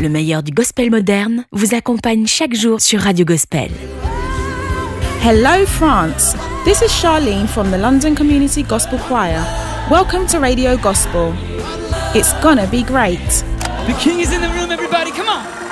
Le meilleur du gospel moderne vous accompagne chaque jour sur Radio Gospel. Hello France, this is Charlene from the London Community Gospel Choir. Welcome to Radio Gospel. It's gonna be great. The King is in the room, everybody, come on!